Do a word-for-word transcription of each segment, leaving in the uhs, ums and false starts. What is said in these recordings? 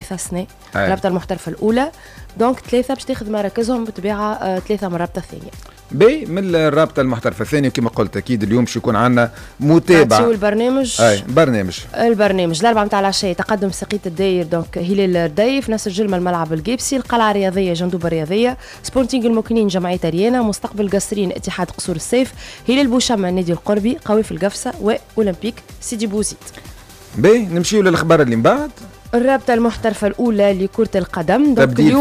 ثلاثة سنة الرابطة المحترفة الأولى، دونك ثلاثة باش تاخذ مراكزهم بالطبيعة آه ثلاثة من الرابطة الثانية. بي من الرابطة المحترفة الثانية كما قلت أكيد اليوم باش يكون عندنا متابعة. شو البرنامج؟ أي برنامج البرنامج الأربعة متاع العشية تقدم سقيت الداير دونك هلال الرديف، ناس الجلمة الملعب الجيبسي، القلعة الرياضية جندوبة الرياضية، سبورتينغ المكنين جمعية ريانا، مستقبل قصرين اتحاد قصور السيف، هلال بوشمة النادي القربي، قويف القفصة وأولمبيك سيدي بوزيد. بي نمشيو للأخبار اللي من بعد. الرابطة المحترفة الأولى لكرة القدم تبديل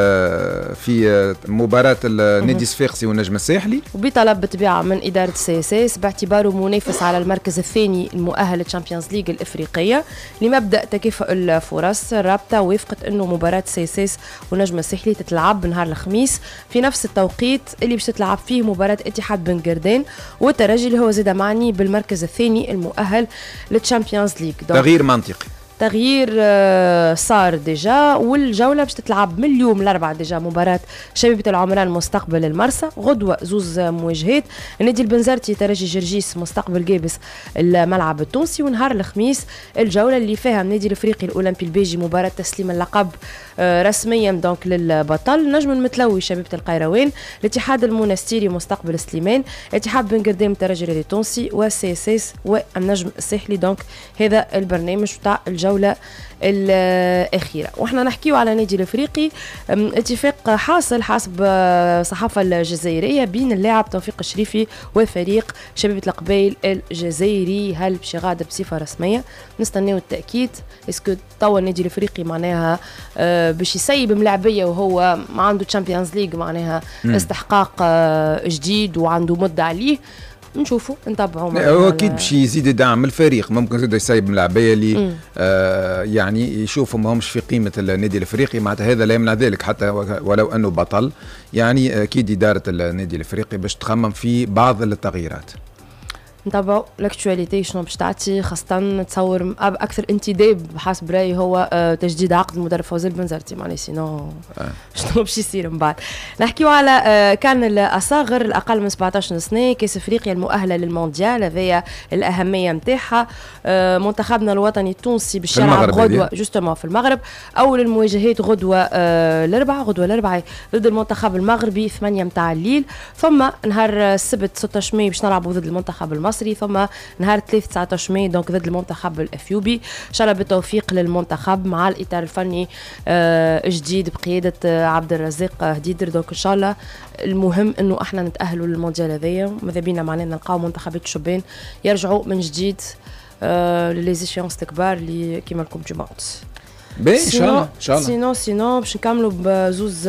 في في مباراة النادي الصفاقسي والنجم الساحلي، وبطلب بالطبيعة من إدارة سي اس اس باعتباره منافس على المركز الثاني المؤهل للتشامبيونز ليج الإفريقية. لمبدأ تكافؤ الفرص الرابطة وافقت أنه مباراة سي اس اس والنجم الساحلي تتلعب نهار الخميس في نفس التوقيت اللي باش تتلعب فيه مباراة اتحاد بن قردان والترجي اللي هو زاد معني بالمركز الثاني المؤهل للتشامبيونز ليج. تغيير منطقي، تغيير صار ديجا، والجولة باش تتلعب من اليوم الأربعاء ديجا مباراة شبيبة العمران مستقبل المرسى، غدوة زوز مواجهات النادي البنزرتي ترجي جرجيس مستقبل جابس الملعب التونسي، ونهار الخميس الجولة اللي فيها النادي الافريقي الاولمبي البيجي مباراة تسليم اللقب رسميا دونك للبطل، نجم المتلوي شبيبة القيروان، الاتحاد المنستيري مستقبل سليمان، اتحاد بن قردام ترجي الرياضي التونسي والسي اس اس والنجم الساحلي. دونك هذا البرنامج بتاع الجولة الأخيرة. وإحنا نحكيو على نادي الأفريقي، اتفاق حاصل حسب صحافة الجزائرية بين اللاعب توفيق الشريفي وفريق شبيبة القبيل الجزائري. هل باش يغادر بصفة رسمية؟ نستناو التأكيد. اسكو توا النادي الأفريقي معناها باش يسيب ملاعبية وهو ما عنده تشامبيونز ليج معناها م. استحقاق جديد وعنده مدة عليه، نشوفوا نتابعوا. هو اكيد باش يزيد يدعم الفريق، ممكن زاد يسيب ملاعبيه اللي آه يعني يشوفوا ما همش في قيمه النادي الافريقي، معناتها هذا لا يمنع ذلك حتى ولو انه بطل. يعني اكيد اداره النادي الافريقي باش تخمم في بعض التغييرات. نتابعوا الاكتواليتي شنو باش تعطي، خاصة نتصور أكثر انتداب بحسب رأيي هو تجديد عقد المدرب فوزي البنزرتي، معني سينو آه. شنو باش يصير من بعد. نحكيو على كان الأصاغر الأقل من سبعطاش سنة، كأس أفريقيا المؤهلة للمونديال، هذايا الأهمية متاعها. منتخبنا الوطني التونسي باش يلعب غدوة جوستومون في المغرب، أول المواجهات غدوة الأربعاء غدوة الأربعاء ضد المنتخب المغربي ثمانية متاع الليل، ثم نهار السبت ستة عشر ماي باش نلعبوا ضد المنتخب المصري، ثم نهار ثلاثة تسعة عشر ماي دونك ضد المنتخب الاثيوبي. ان شاء الله بالتوفيق للمنتخب مع الاطار الفني آه جديد بقياده آه عبد الرزاق هديدر. دونك ان شاء الله المهم انه احنا نتاهلوا للمونديال هذايا، ماذا بينا معناها نلقاو منتخبات الشبان يرجعوا من جديد آه لليزيشيونس الكبار اللي كيما لكم جمعت. ان شاء الله ان شاء الله سينو سينو باش نكملوا بزوز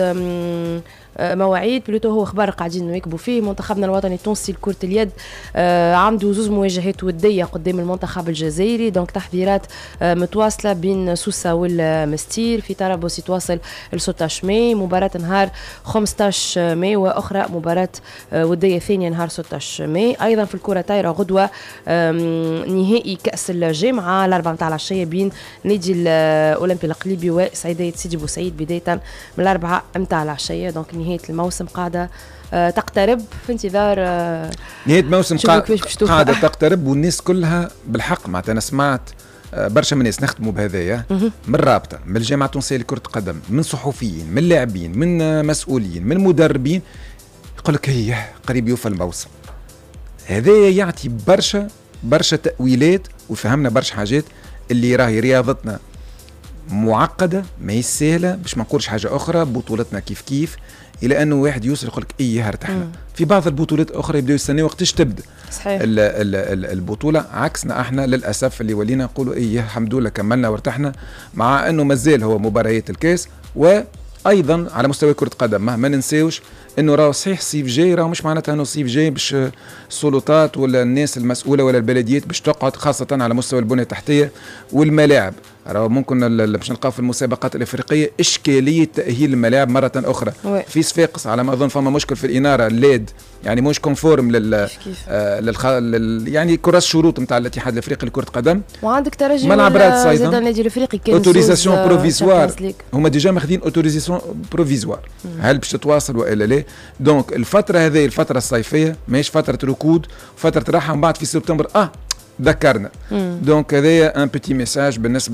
مواعيد بلوتو هو اخبار قاعدين نواكبوا فيه. منتخبنا الوطني التونسي لكرة اليد آه عنده زوز مواجهات ودية قدام المنتخب الجزائري، دونك تحضيرات آه متواصلة بين سوسة والمستير. في طرابلس يتواصل ل ستة عشر ماي مباراة نهار خمسة عشر ماي، واخرى مباراة آه ودية ثانية نهار ستة عشر ماي. ايضا في الكرة طايرة غدوة نهائي كأس الجامعة الأربعة متاع العشية بين نادي الأولمبي القليبي وسعيدية سيدي بوسعيد بداية من الأربعة متاع العشية. دونك نهاية الموسم قاعدة أه تقترب، في انتظار أه نهاية الموسم قاعدة تقترب، والناس كلها بالحق معناتها. أنا سمعت أه برشا من الناس نختموا بهذايا من الرابطة، من الجامعة التونسية لكرة القدم، من صحفيين، من لاعبين، من مسؤولين، من مدربين، يقول لك هي قريب يوفى الموسم. هذايا يعطي برشا برشا تأويلات ويفهمنا برشا حاجات اللي راهي رياضتنا معقدة ما هي سهلة، باش ما نقولش حاجة أخرى. بطولتنا كيف كيف إلى أنه واحد يوصل يقول لك إيه ارتحنا. في بعض البطولات أخرى يبدأوا يستنوا وقتاش تبدأ صحيح ال ال ال البطولة، عكسنا احنا للأسف اللي ولينا نقولوا إيه الحمد لله كملنا وارتحنا، مع أنه مازال هو مباريات الكاس. وأيضا على مستوى كرة قدم ما ننساوش انه راه صحيح صيف جاي، راه مش معناتها انه صيف جاي باش السلطات ولا الناس المسؤوله ولا البلديات باش تقعد، خاصه على مستوى البنيه التحتيه والملاعب. راه ممكن باش نلقاو في المسابقات الافريقيه اشكاليه تاهيل الملاعب مره اخرى. وي. في صفاقس على ما اظن فما مشكل في الاناره الليد، يعني مش كونفورم لل, آه للخ... لل يعني كراس شروط نتاع الاتحاد الافريقي لكره قدم. وعندك ترجي ملعب رادس ايضا زاد النادي الافريقي كان اوتوريزاسيون بروفيزوار، هما ديجا ماخذين اوتوريزاسيون بروفيزوار. هل باش تتواصل والا لا؟ دونك الفتره هذه الفتره الصيفيه ماهيش فتره ركود، فتره راحه من بعد في سبتمبر اه ذكرنا. دونك هذايا ان بيتي ميساج بالنسبه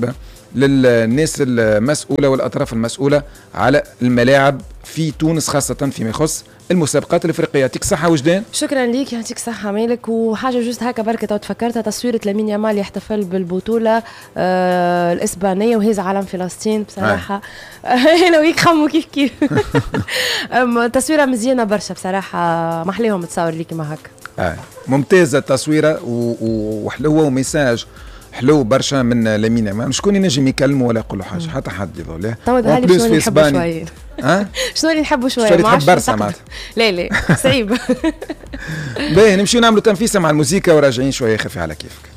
للناس المسؤوله والاطراف المسؤوله على الملاعب في تونس، خاصه فيما يخص المسابقات الافريقيه. يعطيك الصحه وجدان. شكرا ليك، يعطيك الصحه مالك. وحاجه جوست هكا بركه تو تفكرتها، تصويره لامين يامال يحتفل بالبطوله آه الاسبانيه وهز علم فلسطين بصراحه. انا ويك خمو كيف كيف. تصويره مزيانه برشا بصراحه، محليهم تصور لي كيما هكا. آه. ممتازه التصويره وحلوه وميساج حلو برشا من لامين يامال. شكون ينجم يكلمه ولا يقول له حاجه؟ حتى حد يظل. تو هذا اللي شنو نحبوا شويه. ها شنو اللي نحبوا شويه؟ شنو اللي تحب برشا معناتها؟ لا لا صعيب. باهي نمشيو نعملوا تنفيسه مع الموسيقى وراجعين شويه خفي على كيفك.